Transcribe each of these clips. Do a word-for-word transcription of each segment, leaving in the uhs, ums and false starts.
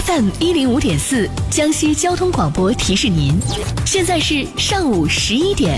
F M 一零五点四，江西交通广播提示您，现在是上午十一点。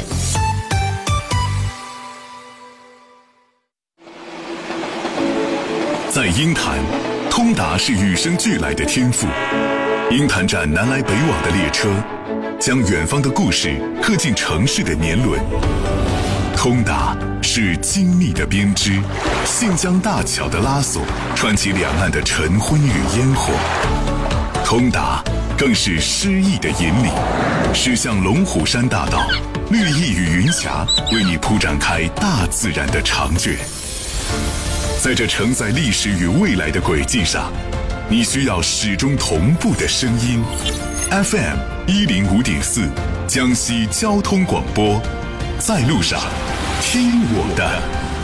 在鹰潭，通达是与生俱来的天赋。鹰潭站南来北往的列车，将远方的故事刻进城市的年轮。通达是精密的编织，信江大桥的拉索，串起两岸的晨昏与烟火。通达更是诗意的引领，驶向龙虎山大道，绿意与云霞为你铺展开大自然的长卷。在这承载历史与未来的轨迹上，你需要始终同步的声音。F M 一零五点四，江西交通广播，在路上听我的。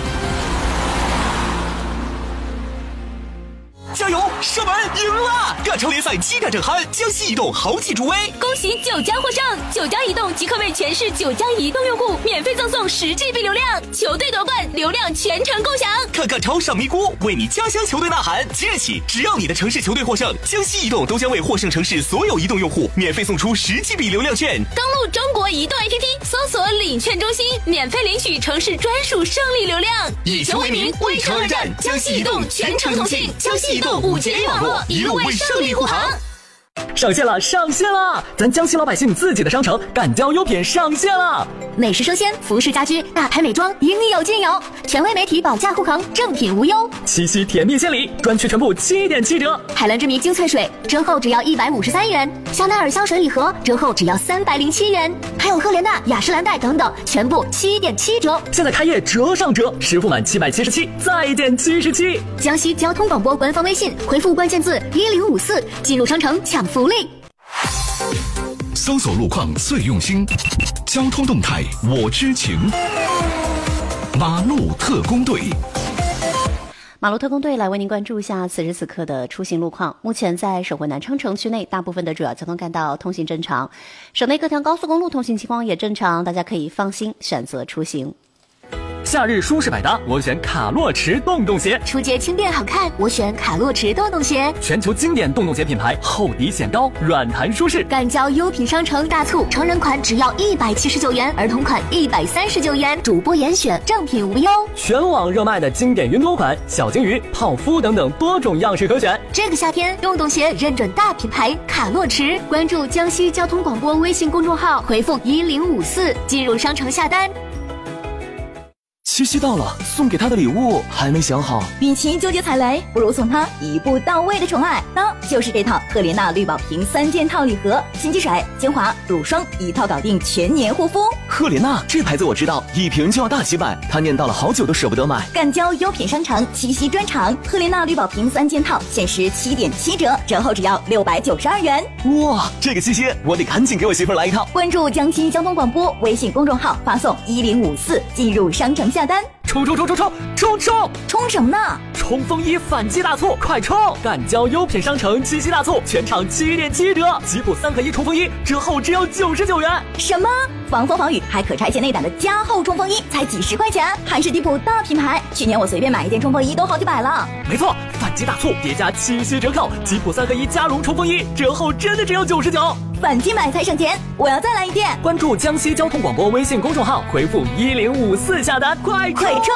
加油！射门赢了！赣超联赛七战正酣，江西移动豪气助威， 恭喜九家获胜！九家移动即刻为全市九家移动用户免费赠送十 G B 流量，球队夺冠，流量全程共享。 看赣超上咪咕，为你家乡球队呐喊！即日起，只要你的城市球队获胜，江西移动都将为获胜城市所有移动用户免费送出十 G B 流量券。 登录中国移动 A P P， 搜索领券中心，免费领取城市专属胜利流量。 以球为名，为城而战，江西移动全程同信，江西移动五 G 网络，一路为胜利护航。 上线了，上线了！咱江西老百姓自己的商城赣交优品上线了， 美食生鲜、服饰家居、大牌美妆，应有尽有，权威媒体保价护航，正品无忧。 七夕甜蜜献礼，专区全部七点七折。 海蓝之谜精粹水折后只要一百五十三元，香奈儿香水礼盒折后只要三百零七元，还有赫莲娜、雅诗兰黛等等，全部七点七折。 现在开业折上折，实付满七百七十七，再减七十七。 江西交通广播官方微信回复关键字一零五四，进入商城抢福利。 搜索路况最用心，交通动态我知情。马路特工队， 马路特工队来为您关注一下此时此刻的出行路况。目前在省会南昌城区内，大部分的主要交通干道通行正常，省内各条高速公路通行情况也正常，大家可以放心选择出行。 夏日舒适百搭，我选卡洛驰洞洞鞋； 出街轻便好看，我选卡洛驰洞洞鞋。 全球经典洞洞鞋品牌，厚底显高，软弹舒适。 赣交优品商城大促，成人款只要一百七十九元，儿童款一百三十九元，主播严选，正品无忧。 全网热卖的经典云朵款、小金鱼、泡芙等等多种样式可选。 这个夏天，洞洞鞋认准大品牌卡洛驰。关注江西交通广播微信公众号，回复一零五四，进入商城下单。 七夕到了，送给他的礼物还没想好。 与其纠结踩雷，不如送他一步到位的宠爱，那就是这套赫莲娜绿宝瓶三件套礼盒，心机水、精华、乳霜一套搞定，全年护肤。 赫莲娜这牌子我知道，一瓶就要大几百，他念叨了好久都舍不得买。 赣交优品商城七夕专场，赫莲娜绿宝瓶三件套限时七点七折，折后只要六百九十二元。 哇，这个七夕我得赶紧给我媳妇来一套。 关注江西交通广播微信公众号，发送一零五四进入商城下单。 冲冲冲冲冲冲冲冲什么呢？ 冲锋衣反击大促，快冲！赣交优品商城七夕大促，全场七点七折，吉普三合一冲锋衣折后只要九十九元。 什么？防风防雨还可拆卸内胆的加厚冲锋衣才几十块钱，还是地普大品牌。去年我随便买一件冲锋衣都好几百了。 没错，反击大促叠加七夕折扣，吉普三合一加绒冲锋衣折后真的只有九十九。 反击买才省钱，我要再来一件。 关注江西交通广播微信公众号，回复一零五四下单，快快冲！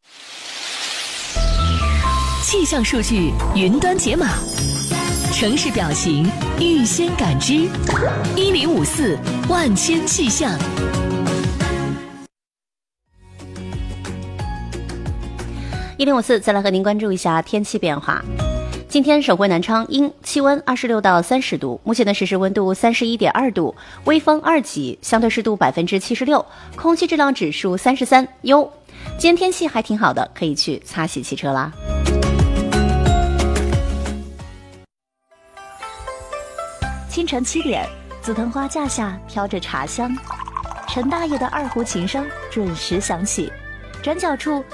气象数据云端解码，城市表情预先感知，一零五四万千气象。 一零五四再来和您关注一下天气变化。今天省会南昌阴，气温二十六到三十度，目前的实时温度三十一点二度，微风二级，相对湿度百分之七十六，空气质量指数三十三，优。今天天气还挺好的，可以去擦洗汽车啦。 清晨七点，紫藤花架下飘着茶香，陈大爷的二胡琴声准时响起，转角处